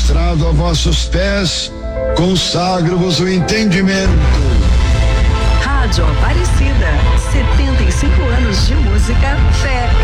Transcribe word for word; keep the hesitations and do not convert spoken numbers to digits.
prostrado a vossos pés, consagro-vos o entendimento. Rádio Aparecida, setenta e cinco anos de música, fé